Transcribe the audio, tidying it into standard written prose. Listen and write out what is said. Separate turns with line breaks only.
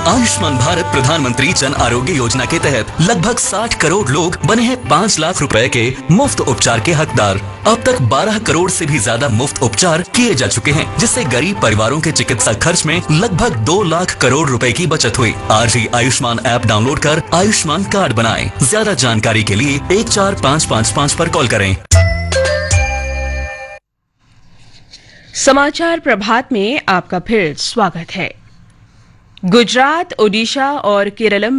आयुष्मान भारत प्रधानमंत्री जन आरोग्य योजना के तहत लगभग 60 करोड़ लोग बने हैं 5 लाख रुपए के मुफ्त उपचार के हकदार। अब तक 12 करोड़ से भी ज्यादा मुफ्त उपचार किए जा चुके हैं, जिससे गरीब परिवारों के चिकित्सा खर्च में लगभग 2 लाख करोड़ रुपए की बचत हुई। आज ही आयुष्मान ऐप डाउनलोड कर आयुष्मान कार्ड बनाएं। ज्यादा जानकारी के लिए 14555 पर कॉल करें।
समाचार प्रभात में आपका फिर स्वागत है। गुजरात, ओडिशा और केरल